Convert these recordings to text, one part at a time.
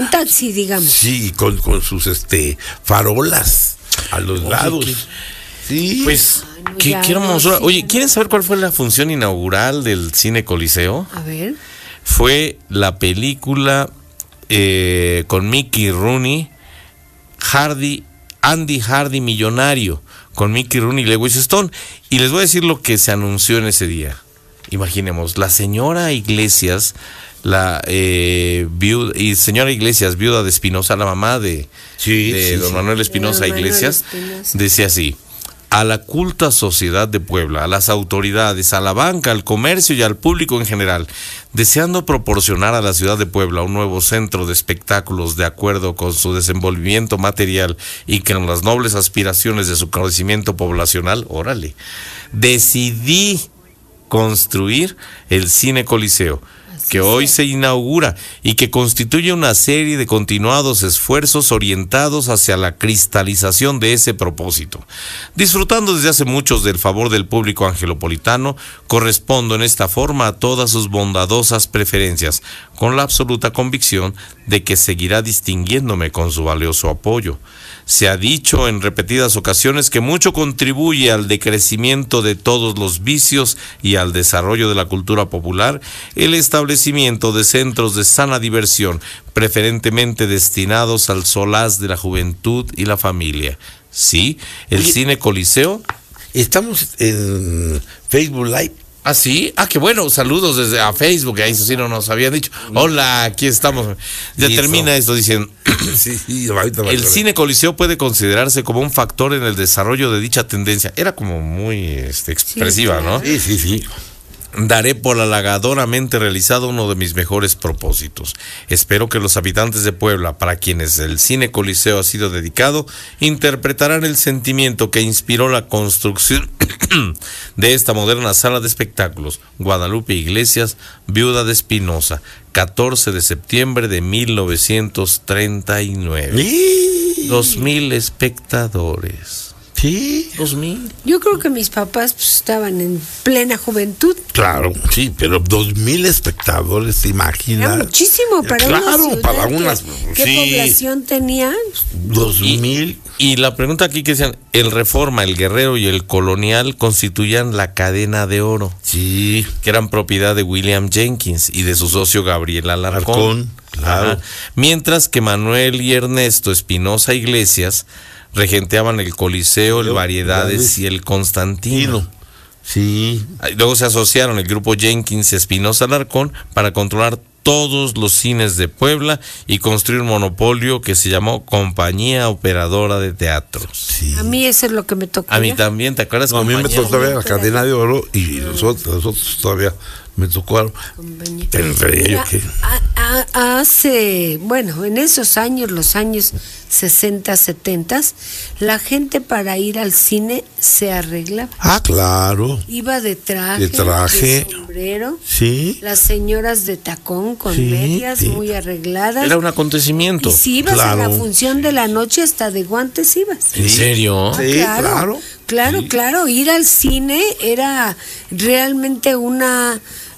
un taxi, digamos. Sí, con sus farolas a los lados. Sí. Pues, Ay, no, qué ya, hermosura. sí, Oye, no. ¿quieren saber cuál fue la función inaugural del Cine Coliseo? A ver. Fue la película con Mickey Rooney, Andy Hardy Millonario, con Mickey Rooney y Lewis Stone. Y les voy a decir lo que se anunció en ese día. Imaginemos, la señora Iglesias, señora Iglesias, viuda de Espinosa, la mamá de don Manuel Espinosa Iglesias, decía así: a la culta sociedad de Puebla, a las autoridades, a la banca, al comercio y al público en general, deseando proporcionar a la ciudad de Puebla un nuevo centro de espectáculos de acuerdo con su desenvolvimiento material y con las nobles aspiraciones de su crecimiento poblacional, decidí construir el Cine Coliseo, que hoy se inaugura y que constituye una serie de continuados esfuerzos orientados hacia la cristalización de ese propósito. Disfrutando desde hace muchos del favor del público angelopolitano, correspondo en esta forma a todas sus bondadosas preferencias, con la absoluta convicción de que seguirá distinguiéndome con su valioso apoyo. Se ha dicho en repetidas ocasiones que mucho contribuye al decrecimiento de todos los vicios y al desarrollo de la cultura popular el establecimiento de centros de sana diversión, preferentemente destinados al solaz de la juventud y la familia. Sí, el Cine Coliseo. Estamos en Facebook Live. ¿Ah, sí? Ah, qué bueno, saludos desde a Facebook, ahí eso sí no nos habían dicho. Hola, aquí estamos. Ya Listo. termina esto diciendo, Sí, ahorita el Cine Coliseo puede considerarse como un factor en el desarrollo de dicha tendencia. Era como muy expresiva, Sí, ¿no? Sí. Daré por halagadoramente realizado uno de mis mejores propósitos. Espero que los habitantes de Puebla, para quienes el Cine Coliseo ha sido dedicado, interpretarán el sentimiento que inspiró la construcción de esta moderna sala de espectáculos. Guadalupe Iglesias, viuda de Espinosa, 14 de septiembre de 1939. 2,000 espectadores. Sí. 2,000. Yo creo que mis papás estaban en plena juventud. Claro, sí, pero 2,000 espectadores, ¿se imaginan? Era muchísimo para una Claro, ciudad para unas. ¿Qué Sí, población tenía? 2,000. Y la pregunta aquí que decían, el Reforma, el Guerrero y el Colonial constituían la cadena de oro, Sí. que eran propiedad de William Jenkins y de su socio Gabriel Alarcón. Claro. Ajá. Mientras que Manuel y Ernesto Espinosa Iglesias regenteaban el Coliseo, el Variedades y el Constantino. Sí. Luego se asociaron el grupo Jenkins Espinosa Alarcón para controlar todos los cines de Puebla y construir un monopolio que se llamó Compañía Operadora de Teatros. Sí. A mí eso es lo que me tocó. A mí ya. también, ¿te acuerdas? No, a mí me Compañía? tocó todavía la cadena de oro y nosotros todavía me tocó. Compañía. Entre ellos que. Hace, bueno, en esos años, los años 60, 70, la gente para ir al cine se arreglaba. Ah, claro. Iba de traje, De sombrero, Sí. las señoras de tacón con Sí, medias sí. muy arregladas. Era un acontecimiento. Y si ibas a la Claro. función de la noche, hasta de guantes ibas. ¿En serio? Sí, claro. Claro, ir al cine era realmente una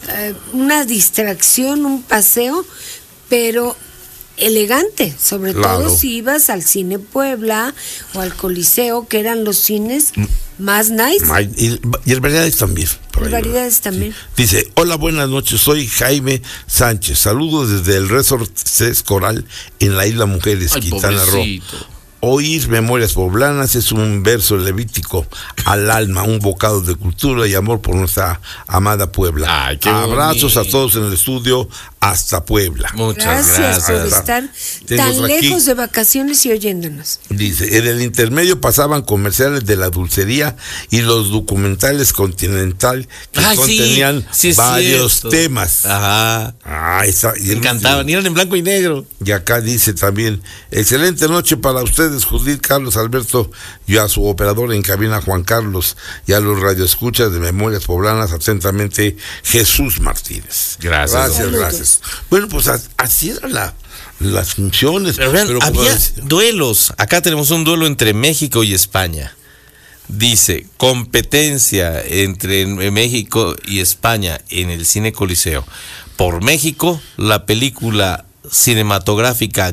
distracción, un paseo, pero elegante, sobre Claro. todo si ibas al Cine Puebla o al Coliseo, que eran los cines más nice. Y el Variedades también. por El ahí, Variedades ¿verdad? también. Sí. Dice, hola, buenas noches, soy Jaime Sánchez. Saludos desde el Resort Cés Coral en la Isla Mujeres, Ay, Quintana Roo. pobrecito. Oír Memorias Poblanas es un verso levítico al alma, un bocado de cultura y amor por nuestra amada Puebla. Ay, qué Abrazos bonito. a todos en el estudio, hasta Puebla. Muchas Gracias por gracias. estar Tenemos tan aquí- lejos de vacaciones y oyéndonos. Dice, en el intermedio pasaban comerciales de la dulcería y los documentales Continental que Ay, sí, contenían sí es varios cierto. temas. Ajá. Y Me encantaban, eran en blanco y negro. Y acá dice también, excelente noche para ustedes, Judith, Carlos, Alberto, y a su operador en cabina, Juan Carlos, y a los radioescuchas de Memorias Poblanas, atentamente, Jesús Martínez. Gracias. Gracias. Bueno, pues así eran las funciones. Pero vean, como había decía- duelos. Acá tenemos un duelo entre México y España. Dice, competencia entre México y España en el Cine Coliseo. Por México, la película cinematográfica